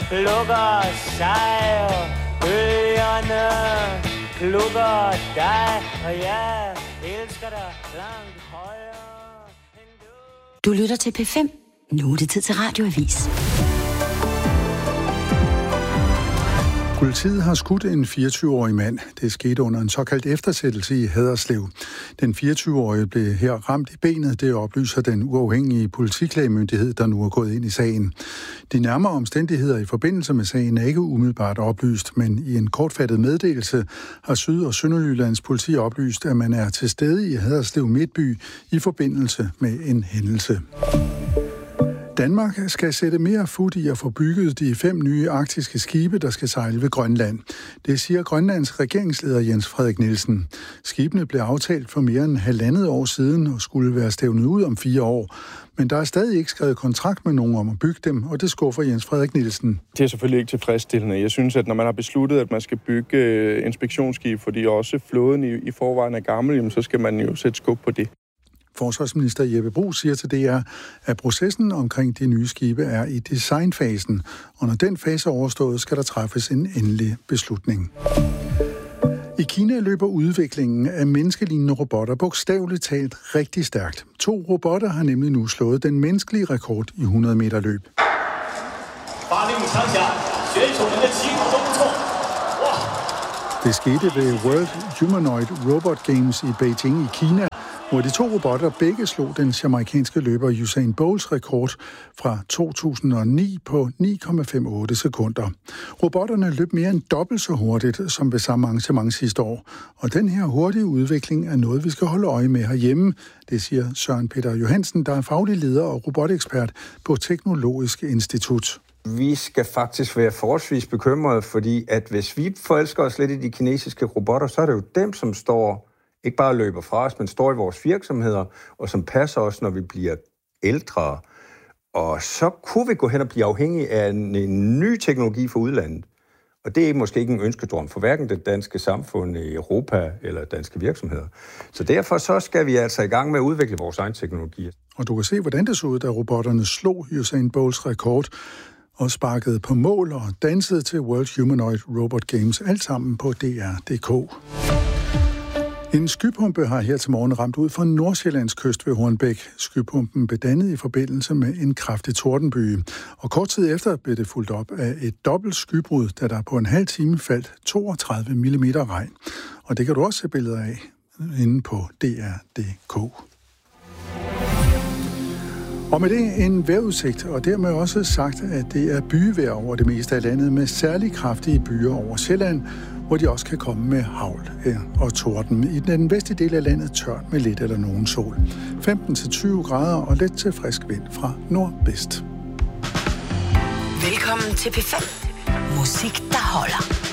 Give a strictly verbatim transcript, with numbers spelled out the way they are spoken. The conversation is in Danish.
lukker sig, og bølgerne klukker dig, og jeg elsker dig langt højere end du. Du lytter til P fem. Nu er det tid til Radioavis. Politiet har skudt en fireogtyve-årig mand. Det skete under en såkaldt eftersættelse i Haderslev. Den fireogtyve-årige blev her ramt i benet. Det oplyser den uafhængige politiklagemyndighed, der nu er gået ind i sagen. De nærmere omstændigheder i forbindelse med sagen er ikke umiddelbart oplyst, men i en kortfattet meddelelse har Syd- og Sønderjyllands politi oplyst, at man er til stede i Haderslev Midtby i forbindelse med en hændelse. Danmark skal sætte mere fut i at få bygget de fem nye arktiske skibe, der skal sejle ved Grønland. Det siger Grønlands regeringsleder Jens Frederik Nielsen. Skibene blev aftalt for mere end halvandet år siden og skulle være stævnet ud om fire år. Men der er stadig ikke skrevet kontrakt med nogen om at bygge dem, og det skuffer Jens Frederik Nielsen. Det er selvfølgelig ikke tilfredsstillende. Jeg synes, at når man har besluttet, at man skal bygge inspektionsskib, fordi også flåden i, i forvejen er gammel, så skal man jo sætte skub på det. Forsvarsminister Jeppe Bruus siger til D R, at processen omkring de nye skibe er i designfasen, og når den fase er overstået, skal der træffes en endelig beslutning. I Kina løber udviklingen af menneskelignende robotter bogstaveligt talt rigtig stærkt. To robotter har nemlig nu slået den menneskelige rekord i hundrede meter løb. Det skete ved World Humanoid Robot Games i Beijing i Kina, hvor de to robotter begge slog den jamaicanske løber Usain Bolts rekord fra to tusind og ni på ni komma femogtyve sekunder. Robotterne løb mere end dobbelt så hurtigt som ved samme arrangement sidste år, og den her hurtige udvikling er noget, vi skal holde øje med herhjemme, det siger Søren Peter Johansen, der er faglig leder og robotekspert på Teknologisk Institut. Vi skal faktisk være forholdsvis bekymrede, fordi at hvis vi forelsker os lidt i de kinesiske robotter, så er det jo dem, som står ikke bare løber fra os, men står i vores virksomheder, og som passer os, når vi bliver ældre. Og så kunne vi gå hen og blive afhængige af en, en ny teknologi fra udlandet. Og det er måske ikke en ønskedrøm for hverken det danske samfund i Europa eller danske virksomheder. Så derfor så skal vi altså i gang med at udvikle vores egen teknologi. Og du kan se, hvordan det så ud, da robotterne slog Usain Bolts rekord og sparkede på mål og dansede til World Humanoid Robot Games, alt sammen på D R punktum d k. En skypumpe har her til morgen ramt ud fra Nordsjællands kyst ved Hornbæk. Skypumpen blev dannet i forbindelse med en kraftig tordenbyge, og kort tid efter blev det fulgt op af et dobbelt skybrud, da der på en halv time faldt toogtredive millimeter regn. Og det kan du også se billeder af inde på D R punktum d k. Og med det en vejrudsigt, og dermed også sagt, at det er byvejr over det meste af landet med særlig kraftige byer over Sjælland, hvor de også kan komme med hagl og torden. I den vestlige del af landet tørt med lidt eller nogen sol. femten til tyve grader og let til frisk vind fra nordvest. Velkommen til P fem. Musik, der holder.